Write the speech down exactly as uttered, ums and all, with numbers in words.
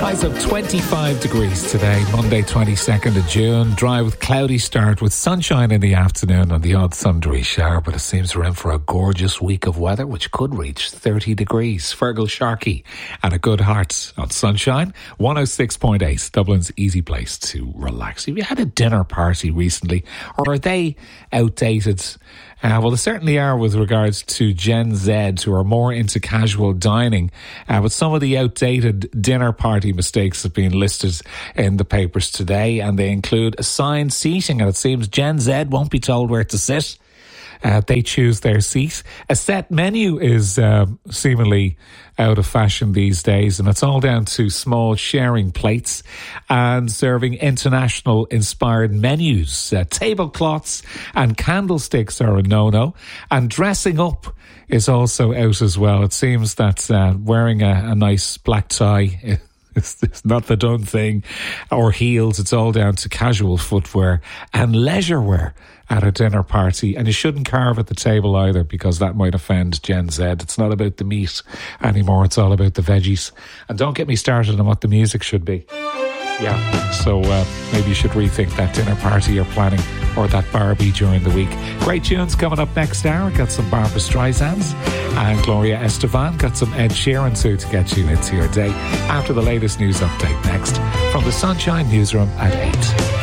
Highs of twenty-five degrees today, Monday twenty-second of June. Dry with cloudy start with sunshine in the afternoon and the odd thundery shower, but it seems we're in for a gorgeous week of weather which could reach thirty degrees. Fergal Sharkey and a good heart on Sunshine. one oh six point eight, Dublin's easy place to relax. Have you had a dinner party recently, or are they outdated? Uh, well, they certainly are with regards to Gen Z, who are more into casual dining. Uh, but some of the outdated dinner party mistakes have been listed in the papers today, and they include assigned seating, and it seems Gen Z won't be told where to sit. Uh, they choose their seat. A set menu is uh, seemingly out of fashion these days, and it's all down to small sharing plates and serving international inspired menus. Uh, tablecloths and candlesticks are a no-no, and dressing up is also out as well. It seems that uh, wearing a, a nice black tie It's, it's not the done thing, or heels. It's all down to casual footwear and leisure wear at a dinner party. And you shouldn't carve at the table either, because that might offend Gen Z. It's not about the meat anymore. It's all about the veggies. And don't get me started on what the music should be. Yeah, so uh, maybe you should rethink that dinner party you're planning, or that Barbie during the week. Great tunes coming up next hour. Got some Barbara Streisand and Gloria Estefan. Got some Ed Sheeran too to get you into your day. After the latest news update next from the Sunshine Newsroom at eight.